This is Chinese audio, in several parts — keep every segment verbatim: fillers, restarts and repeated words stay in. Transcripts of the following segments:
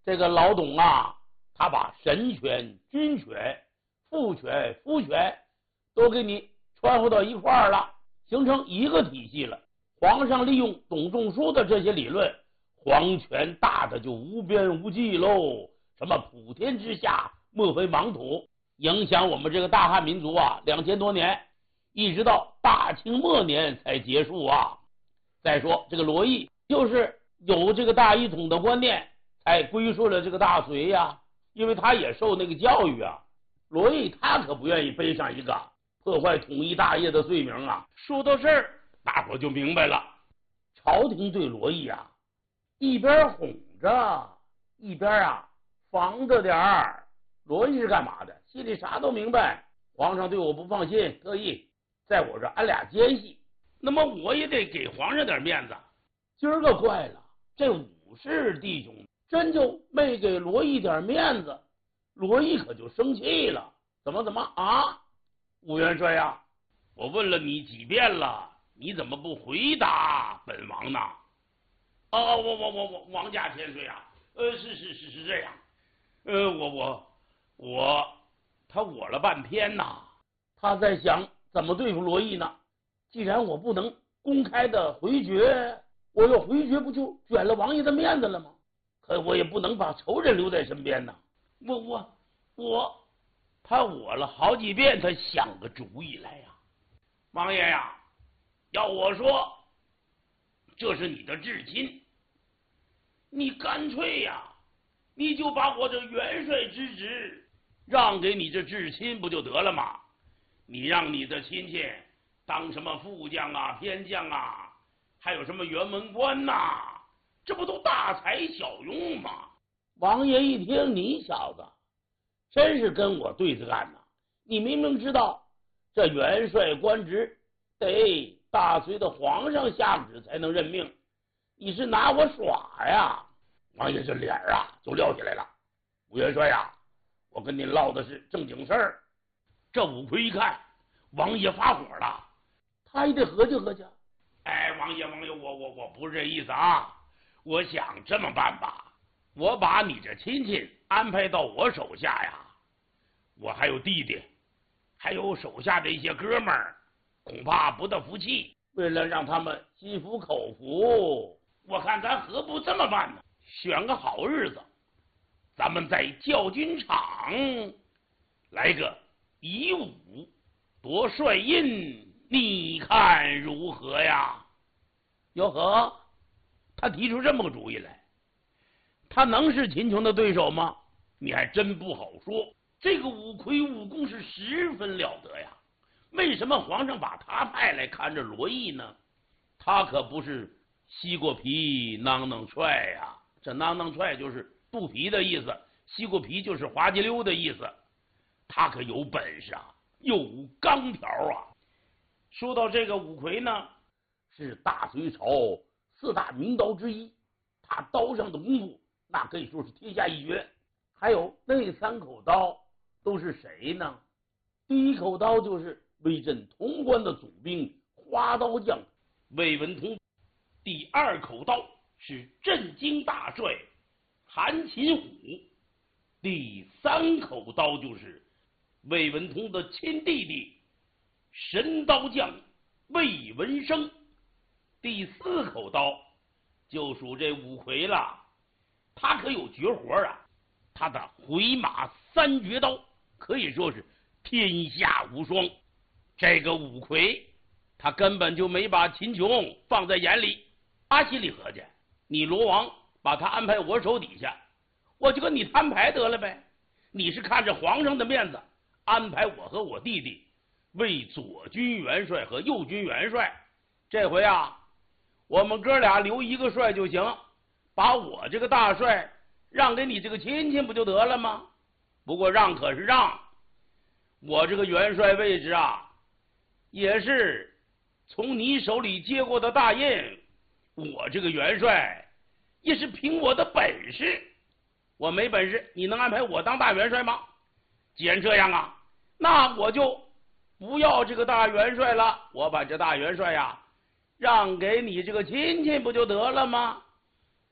这个老董啊，他把神权、军权、父权、夫权都给你传呼到一块儿了，形成一个体系了。皇上利用董仲舒的这些理论，皇权大的就无边无际喽，什么普天之下莫非莽土，影响我们这个大汉民族啊两千多年，一直到大清末年才结束啊。再说这个罗毅就是有这个大一统的观念，才归顺了这个大隋呀，因为他也受那个教育啊。罗毅他可不愿意背上一个破坏统一大业的罪名啊。说到这儿，大伙就明白了，朝廷对罗毅啊，一边哄着，一边啊防着点儿。罗毅是干嘛的？心里啥都明白，皇上对我不放心，特意在我这安俩奸细，那么我也得给皇上点面子。今儿个怪了，这武士弟兄真就没给罗毅点面子，罗毅可就生气了。怎么怎么啊？武元帅呀、啊，我问了你几遍了，你怎么不回答本王呢？哦，我我我我王家千岁啊，呃，是是是是这样，呃，我我我，他我了半天呐，他在想怎么对付罗毅呢？既然我不能公开的回绝，我要回绝不就卷了王爷的面子了吗？可我也不能把仇人留在身边呢。我我我。他我了好几遍，他想个主意来呀、啊！王爷呀，要我说，这是你的至亲，你干脆呀，你就把我这元帅之职让给你这至亲不就得了吗？你让你的亲戚当什么副将啊、偏将啊，还有什么辕门官呐、啊，这不都大材小用吗？王爷一听，你小子真是跟我对着干呐！你明明知道这元帅官职得大隋的皇上下旨才能任命，你是拿我耍呀！王爷这脸啊就撂下来了。武元帅呀，我跟您唠的是正经事儿。这武魁一看王爷发火了，他也得合计合计。哎，王爷王爷，我我我不是这意思啊！我想这么办吧，我把你这亲戚安排到我手下呀。我还有弟弟，还有手下的一些哥们儿，恐怕不得服气。为了让他们心服口服，我看咱何不这么办呢？选个好日子，咱们在教军场来个以武夺帅印，你看如何呀？哟呵，他提出这么个主意来，他能是秦琼的对手吗？你还真不好说。这个武魁武功是十分了得呀，为什么皇上把他派来看着罗毅呢？他可不是吸过皮囊囊踹呀，这囊囊踹就是肚皮的意思，吸过皮就是滑稽溜的意思。他可有本事啊，又无钢条啊。说到这个武魁呢，是大隋朝四大名刀之一，他刀上的功夫那可以说是天下一绝。还有那三口刀都是谁呢？第一口刀就是威震潼关的总兵花刀将魏文通，第二口刀是震惊大帅韩擒虎，第三口刀就是魏文通的亲弟弟神刀将魏文生，第四口刀就属这武魁了。他可有绝活啊，他的回马三绝刀可以说是天下无双。这个武魁他根本就没把秦琼放在眼里，他心里合计，你罗王把他安排我手底下，我就跟你摊牌得了呗。你是看着皇上的面子安排我和我弟弟为左军元帅和右军元帅，这回啊我们哥俩留一个帅就行，把我这个大帅让给你这个亲戚不就得了吗？不过让可是让，我这个元帅位置啊也是从你手里接过的大印，我这个元帅也是凭我的本事，我没本事你能安排我当大元帅吗？既然这样啊，那我就不要这个大元帅了，我把这大元帅呀让给你这个亲戚不就得了吗？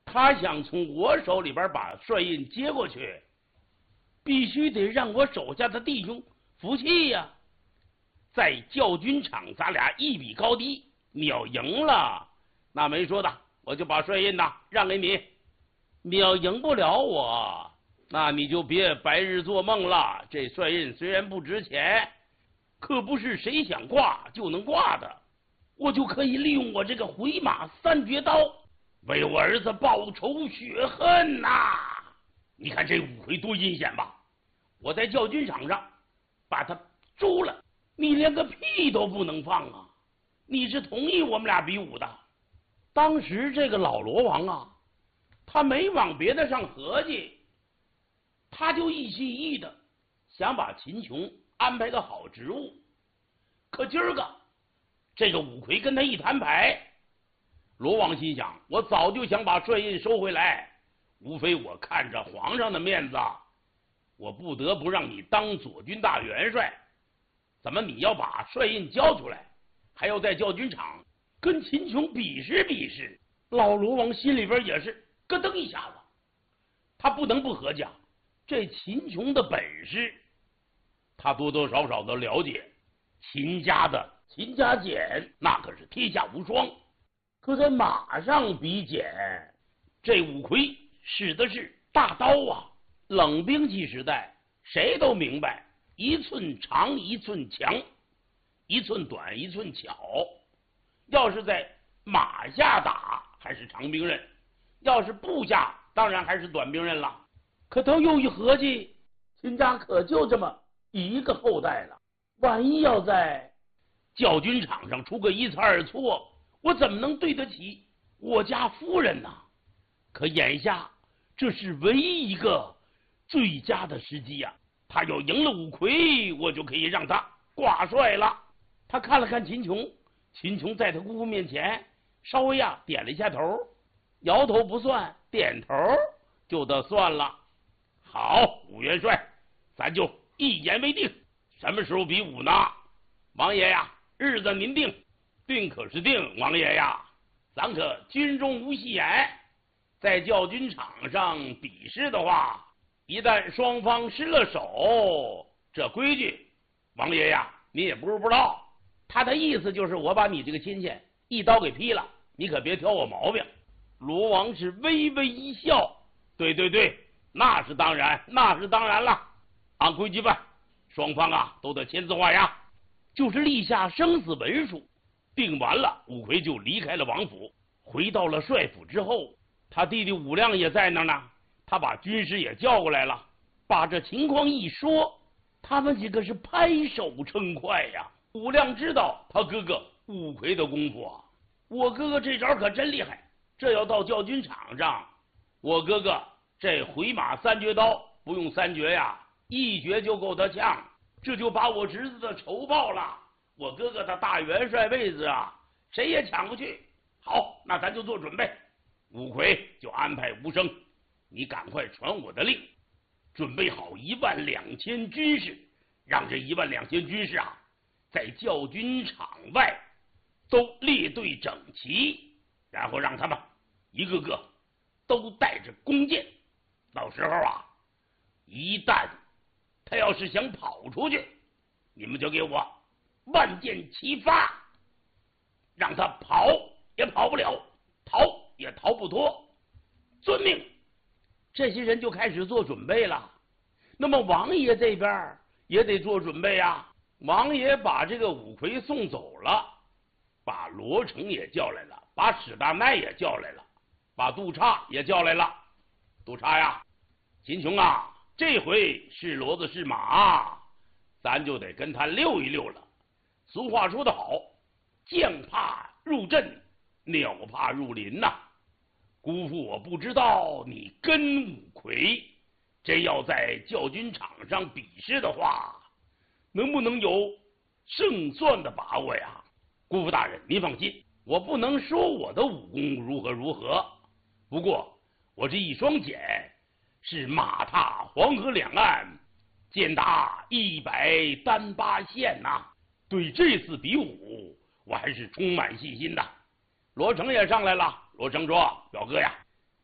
他想从我手里边把帅印接过去，必须得让我手下的弟兄服气呀。在教军场，咱俩一比高低，你要赢了，那没说的，我就把帅印呐让给你；你要赢不了我，那你就别白日做梦了。这帅印虽然不值钱，可不是谁想挂就能挂的，我就可以利用我这个回马三绝刀，为我儿子报仇雪恨呐、啊！你看这五魁多阴险吧？我在教军场上把他诛了，你连个屁都不能放啊！你是同意我们俩比武的？当时这个老罗王啊，他没往别的上合计，他就一心一意的想把秦琼安排个好职务。可今儿个这个五魁跟他一摊牌，罗王心想，我早就想把帅印收回来，无非我看着皇上的面子，我不得不让你当左军大元帅。怎么你要把帅印交出来，还要在教军场跟秦琼比试比试？老罗王心里边也是咯噔一下子，他不能不合计，这秦琼的本事他多多少少都了解，秦家的秦家简那可是天下无双，可在马上比简，这五魁使的是大刀啊！冷兵器时代谁都明白，一寸长一寸强，一寸短一寸巧。要是在马下打还是长兵刃，要是部下当然还是短兵刃了。可他又一合计，秦家可就这么一个后代了，万一要在教军场上出个一差二错，我怎么能对得起我家夫人呢？可眼下这是唯一一个最佳的时机呀、啊！他要赢了五魁，我就可以让他挂帅了。他看了看秦琼，秦琼在他姑父面前稍微啊点了一下头，摇头不算，点头就得算了。好，武元帅，咱就一言为定，什么时候比武呢？王爷呀，日子您定，定可是定，王爷呀，咱可军中无戏言。在教军场上比试的话，一旦双方失了手，这规矩，王爷呀，你也不是不知道。他的意思就是我把你这个亲戚一刀给劈了，你可别挑我毛病。罗王是微微一笑，对对对，那是当然，那是当然了，按规矩办，双方啊都得签字画押，就是立下生死文书，定完了，五魁就离开了王府，回到了帅府之后，他弟弟武亮也在那呢。他把军师也叫过来了，把这情况一说，他们几个是拍手称快呀。武亮知道他哥哥五魁的功夫啊，我哥哥这招可真厉害，这要到教军场上，我哥哥这回马三绝刀不用三绝呀，一绝就够他呛，这就把我侄子的仇报了。我哥哥的大元帅位子啊，谁也抢不去。好，那咱就做准备。五魁就安排吴生，你赶快传我的令，准备好一万两千军士，让这一万两千军士啊，在教军场外都列队整齐，然后让他们一个个都带着弓箭。到时候啊，一旦他要是想跑出去，你们就给我万箭齐发，让他跑也跑不了，逃也逃不脱。遵命。这些人就开始做准备了。那么王爷这边也得做准备啊。王爷把这个五魁送走了，把罗成也叫来了，把史大麦也叫来了，把杜叉也叫来了。杜叉呀，秦琼啊，这回是骡子是马，咱就得跟他溜一溜了。俗话说得好，将怕入阵，鸟怕入林呐、啊。姑父我不知道你跟五魁真要在教军场上比试的话，能不能有胜算的把握呀？姑父大人您放心，我不能说我的武功如何如何，不过我这一双锏是马踏黄河两岸，剑打一百单八线呐、啊。对这次比武我还是充满信心的。罗成也上来了。罗成说：表哥呀，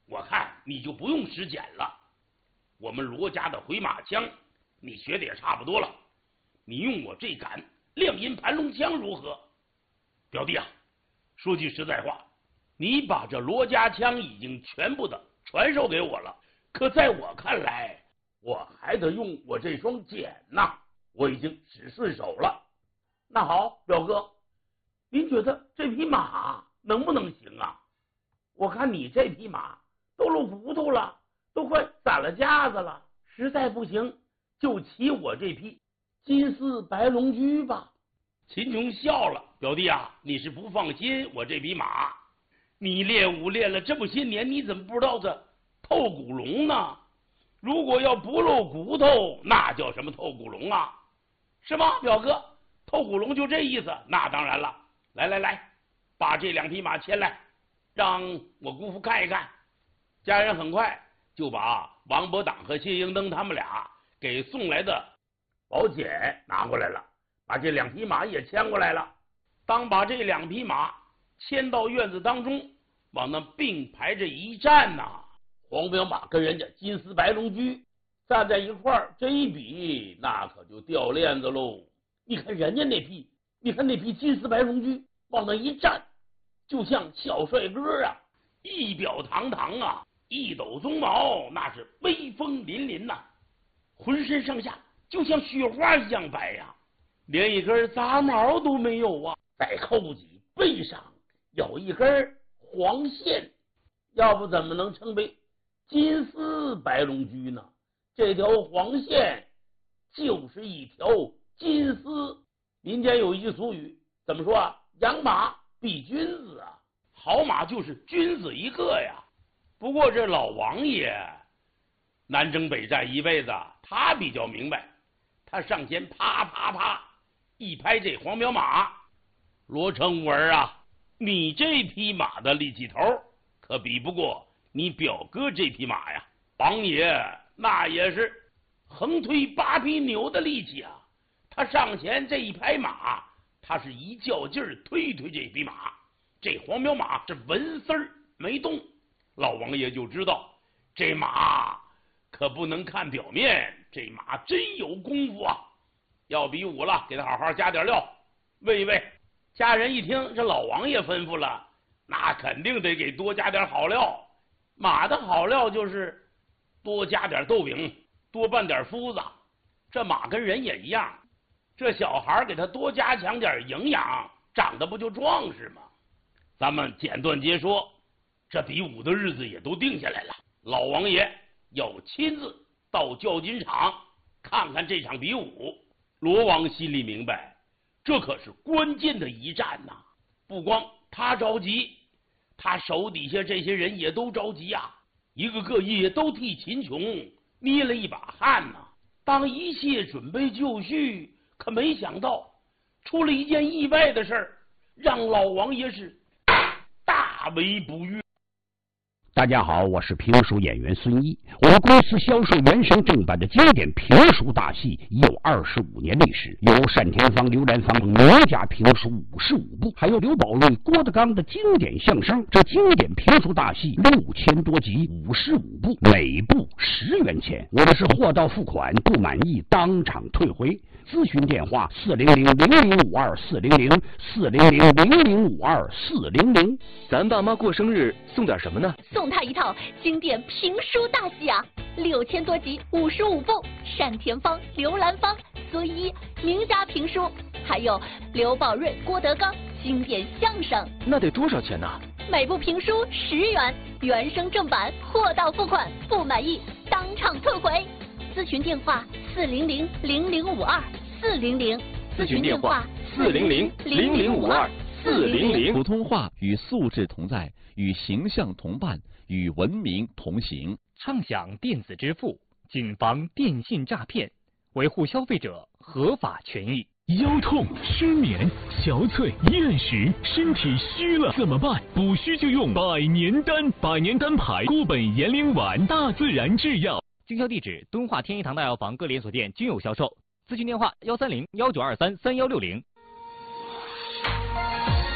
我看你就不用使剪了。我们罗家的回马枪，你学的也差不多了，你用我这杆亮银盘龙枪如何？表弟啊，说句实在话，你把这罗家枪已经全部的传授给我了，可在我看来，我还得用我这双剪呐，我已经使顺手了。那好，表哥，您觉得这匹马能不能行啊？我看你这匹马都露骨头了，都快散了架子了，实在不行就骑我这匹金丝白龙驹吧。秦琼笑了，表弟啊，你是不放心我这匹马？你练武练了这么些年，你怎么不知道这透骨龙呢？如果要不露骨头，那叫什么透骨龙啊？是吗，表哥？透骨龙就这意思？那当然了。来来来，把这两匹马牵来，让我姑父看一看。家人很快就把王伯党和谢英登他们俩给送来的保险拿过来了，把这两匹马也牵过来了。当把这两匹马牵到院子当中，往那并排着一站呐、啊，黄骠马跟人家金丝白龙驹站在一块儿，这一比，那可就掉链子喽。你看人家那匹，你看那匹金丝白龙驹往那一站，就像小帅哥啊，仪表堂堂啊，一抖鬃毛，那是威风凛凛呐、啊，浑身上下就像雪花一样白呀、啊，连一根杂毛都没有啊。在后脊背上有一根黄线，要不怎么能称为金丝白龙驹呢？这条黄线就是一条金丝。民间有一句俗语，怎么说啊？养马比君子啊，好马就是君子一个呀。不过这老王爷南征北战一辈子，他比较明白，他上前啪啪啪一拍这黄骠马，罗成文啊，你这匹马的力气头可比不过你表哥这匹马呀。王爷那也是横推八匹牛的力气啊，他上前这一拍马，他是一较劲儿推推这匹马，这黄骠马是纹丝儿没动。老王爷就知道这马可不能看表面，这马真有功夫啊。要比武了，给他好好加点料，喂一喂。家人一听这老王爷吩咐了，那肯定得给多加点好料。马的好料就是多加点豆饼，多拌点麸子。这马跟人也一样，这小孩给他多加强点营养，长得不就壮实吗？咱们简短截说，这比武的日子也都定下来了。老王爷要亲自到较劲场看看这场比武。罗王心里明白，这可是关键的一战呐、啊！不光他着急，他手底下这些人也都着急呀、啊，一个个也都替秦琼捏了一把汗呐、啊。当一切准备就绪，可没想到出了一件意外的事儿，让老王爷是大为不悦。 大家好，我是评书演员孙一。我们公司销售原声正版的经典评书大戏已有二十五年历史，有单田芳、刘兰芳等名家评书五十五部，还有刘宝瑞、郭德纲的经典相声。这经典评书大戏六千多集，五十五部，每部十元钱。我们是货到付款，不满意当场退回。咨询电话：四零零零零五二四零零四零零零零五二四零零。 咱爸妈过生日送点什么呢？ 送他一套经典评书大戏啊，六千多集，五十五部，单田芳、刘兰芳、孙一名家评书，还有刘宝瑞、郭德纲经典相声。 那得多少钱呢？ 每部评书十元，原声正版，货到付款，不满意当场退回。咨询电话：四零零零零五二四零零。 咨询电话：四零零零零五二四零零。 普通话与素质同在，与形象同伴，与文明同行。 畅享电子支付，谨防电信诈骗，维护消费者合法权益。 腰痛、失眠、憔悴、厌食，身体虚了怎么办？补虚就用百年丹，百年丹牌固本延龄丸，大自然制药。 经销地址：敦化天一堂大药房各连锁店均有销售。咨询电话：幺三零幺九二三三幺六零。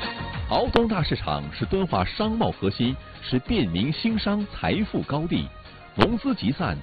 敖东大市场是敦化商贸核心，是便民兴商财富高地，农资集散，